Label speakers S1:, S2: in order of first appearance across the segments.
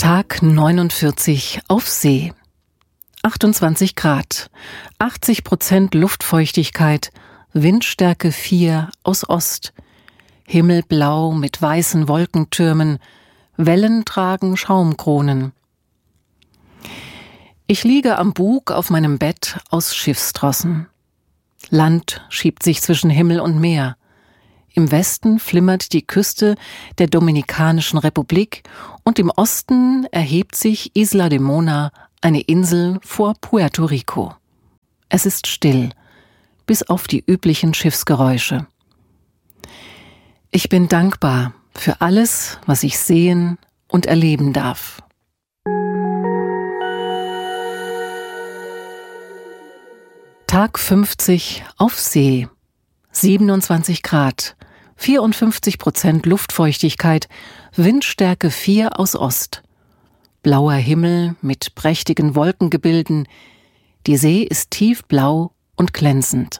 S1: Tag 49 auf See. 28 Grad, 80% Luftfeuchtigkeit, Windstärke 4 aus Ost, Himmelblau mit weißen Wolkentürmen, Wellen tragen Schaumkronen. Ich liege am Bug auf meinem Bett aus Schiffstrossen. Land schiebt sich zwischen Himmel und Meer. Im Westen flimmert die Küste der Dominikanischen Republik und im Osten erhebt sich Isla de Mona, eine Insel vor Puerto Rico. Es ist still, bis auf die üblichen Schiffsgeräusche. Ich bin dankbar für alles, was ich sehen und erleben darf. Tag 50 auf See. 27 Grad, 54% Luftfeuchtigkeit, Windstärke 4 aus Ost. Blauer Himmel mit prächtigen Wolkengebilden. Die See ist tiefblau und glänzend.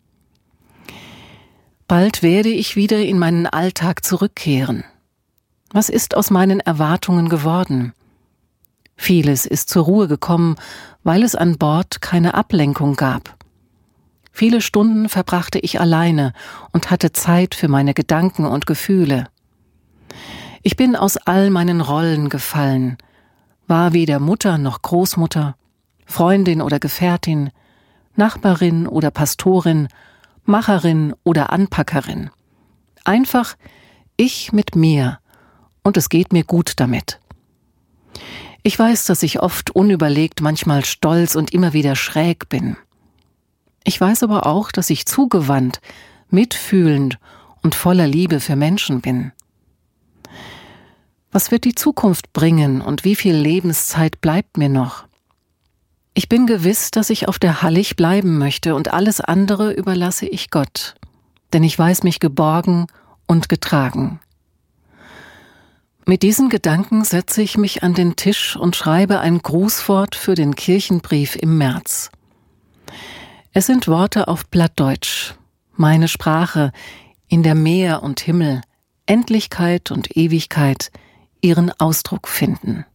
S1: Bald werde ich wieder in meinen Alltag zurückkehren. Was ist aus meinen Erwartungen geworden? Vieles ist zur Ruhe gekommen, weil es an Bord keine Ablenkung gab. Viele Stunden verbrachte ich alleine und hatte Zeit für meine Gedanken und Gefühle. Ich bin aus all meinen Rollen gefallen, war weder Mutter noch Großmutter, Freundin oder Gefährtin, Nachbarin oder Pastorin, Macherin oder Anpackerin. Einfach ich mit mir, und es geht mir gut damit. Ich weiß, dass ich oft unüberlegt, manchmal stolz und immer wieder schräg bin. Ich weiß aber auch, dass ich zugewandt, mitfühlend und voller Liebe für Menschen bin. Was wird die Zukunft bringen und wie viel Lebenszeit bleibt mir noch? Ich bin gewiss, dass ich auf der Hallig bleiben möchte und alles andere überlasse ich Gott, denn ich weiß mich geborgen und getragen. Mit diesen Gedanken setze ich mich an den Tisch und schreibe ein Grußwort für den Kirchenbrief im März. Es sind Worte auf Plattdeutsch, meine Sprache, in der Meer und Himmel, Endlichkeit und Ewigkeit ihren Ausdruck finden.